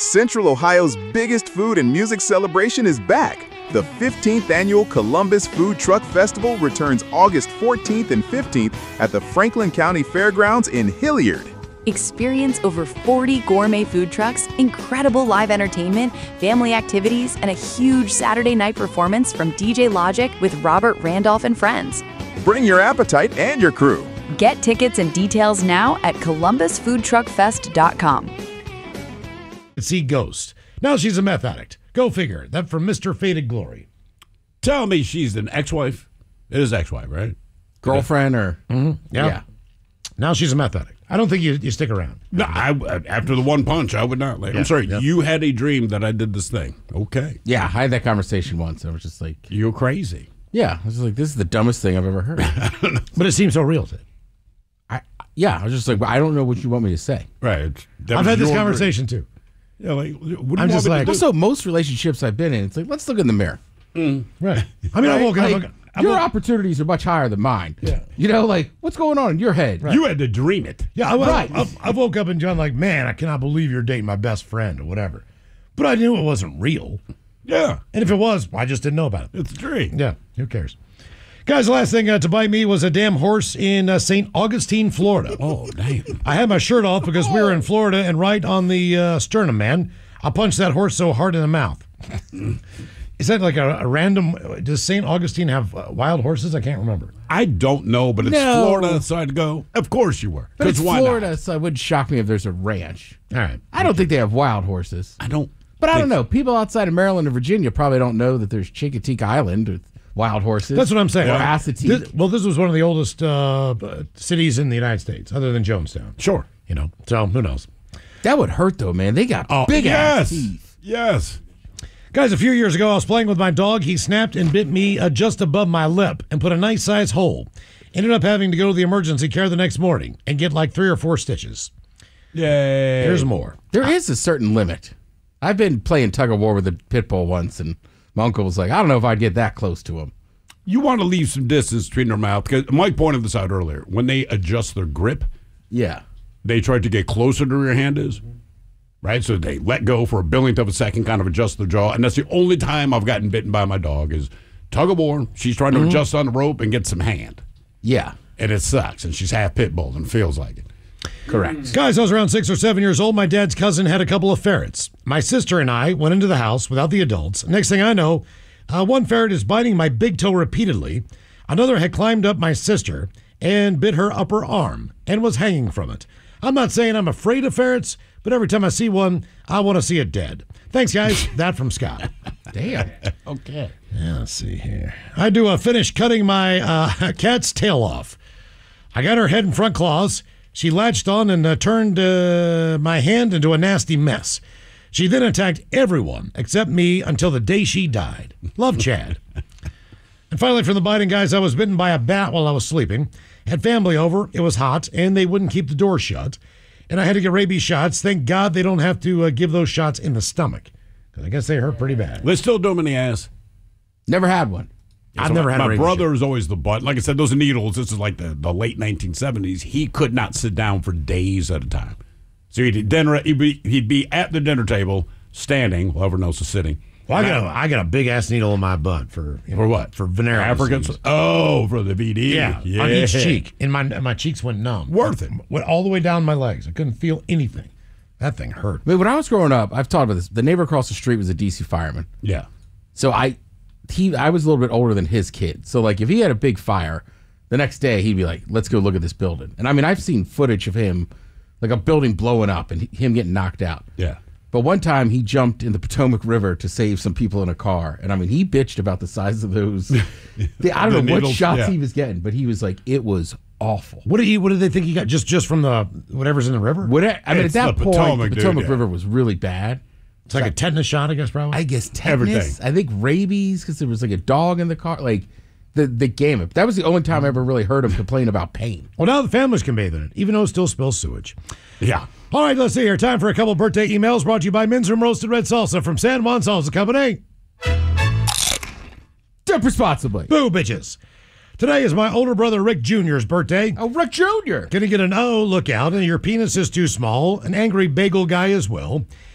Central Ohio's biggest food and music celebration is back. The 15th annual Columbus Food Truck Festival returns August 14th and 15th at the Franklin County Fairgrounds in Hilliard. Experience over 40 gourmet food trucks, incredible live entertainment, family activities, and a huge Saturday night performance from DJ Logic with Robert Randolph and friends. Bring your appetite and your crew. Get tickets and details now at columbusfoodtruckfest.com. See Ghost. Now she's a meth addict. Go figure. That from Mr. Faded Glory. Tell me she's an ex-wife. It is ex-wife, right? Girlfriend or... Mm-hmm. Yeah. Now she's a meth addict. I don't think you stick around. No, after the one punch, I would not. Like, I'm sorry, you had a dream that I did this thing. Okay. Yeah, I had that conversation once. I was just like... You're crazy. Yeah, I was like, this is the dumbest thing I've ever heard. But it seems so real to it. I was just like, well, I don't know what you want me to say. Right. I've had this conversation too. Yeah, like, what do you I'm just like... Also, most relationships I've been in, it's like, let's look in the mirror. Right. I mean, I woke up... Your opportunities are much higher than mine. Yeah. You know, like, what's going on in your head? Right. You had to dream it. Yeah, I woke up and John like, man, I cannot believe you're dating my best friend or whatever. But I knew it wasn't real. Yeah. And if it was, I just didn't know about it. It's a dream. Yeah, who cares? Guys, the last thing to bite me was a damn horse in St. Augustine, Florida. Oh, damn. I had my shirt off because we were in Florida, and right on the sternum, man, I punched that horse so hard in the mouth. Is that like a random... Does St. Augustine have wild horses? I can't remember. I don't know, but it's Florida, so I'd go, of course you were. But it's why Florida, not? so it wouldn't shock me if there's a ranch. All right. I don't think they have wild horses. I don't. But I don't know. People outside of Maryland and Virginia probably don't know that there's Chincoteague Island with wild horses. That's what I'm saying. Or Assateague. This was one of the oldest cities in the United States, other than Jonestown. Sure. You know, so who knows? That would hurt, though, man. They got big-ass teeth. Yes. Guys, a few years ago, I was playing with my dog. He snapped and bit me just above my lip and put a nice-sized hole. Ended up having to go to the emergency care the next morning and get like 3 or 4 stitches. Yay. There's more. There is a certain limit. I've been playing tug-of-war with a pit bull once, and my uncle was like, I don't know if I'd get that close to him. You want to leave some distance between their mouth, because Mike pointed this out earlier. When they adjust their grip, they try to get closer to where your hand is. Right, so they let go for a billionth of a second, kind of adjust their jaw, and that's the only time I've gotten bitten by my dog is tug of war. She's trying to adjust on the rope and get some hand. Yeah, and it sucks, and she's half pit bull and feels like it. Correct. Guys, I was around 6 or 7 years old. My dad's cousin had a couple of ferrets. My sister and I went into the house without the adults. Next thing I know, one ferret is biting my big toe repeatedly. Another had climbed up my sister and bit her upper arm and was hanging from it. I'm not saying I'm afraid of ferrets, but every time I see one, I want to see it dead. Thanks, guys. That from Scott. Damn. Okay. Yeah, let's see here. I do finish cutting my cat's tail off. I got her head and front claws. She latched on and turned my hand into a nasty mess. She then attacked everyone except me until the day she died. Love, Chad. And finally, from the biting guys, I was bitten by a bat while I was sleeping. Had family over. It was hot, and they wouldn't keep the door shut. And I had to get rabies shots. Thank God they don't have to give those shots in the stomach, because I guess they hurt pretty bad. Let's still do them in the ass. Never had one. I've never had a my rabies brother shot. is always the butt. Like I said, those needles, this is like the late 1970s. He could not sit down for days at a time. So he'd be at the dinner table, standing, whoever knows is sitting. Well, I got a big ass needle in my butt for what? For venereal Africans. disease. Oh, for the VD. Yeah, on each cheek, and my cheeks went numb. Worth it. Went all the way down my legs. I couldn't feel anything. That thing hurt. I mean, when I was growing up, I've talked about this. The neighbor across the street was a DC fireman. Yeah. So I was a little bit older than his kid. So like, if he had a big fire, the next day he'd be like, "Let's go look at this building." And I mean, I've seen footage of him, like a building blowing up and him getting knocked out. Yeah. But one time he jumped in the Potomac River to save some people in a car. And I mean, he bitched about the size of those. I don't know needles, what shots he was getting, but he was like, it was awful. What did they think he got just from the whatever's in the river? I mean, It's at that the point, Potomac, the Potomac dude, River was really bad. It's like a tetanus shot, I guess, probably. I guess tetanus. Everything. I think rabies, because there was like a dog in the car. Like, the gamut. That was the only time I ever really heard him complain about pain. Well, now the families can bathe in it, even though it still spills sewage. Yeah. All right, let's see here. Time for a couple birthday emails brought to you by Men's Room Roasted Red Salsa from San Juan Salsa Company. Dip responsibly. Boo, bitches. Today is my older brother Rick Jr.'s birthday. Oh, Rick Jr. Gonna get an look out, and your penis is too small. An angry bagel guy as well.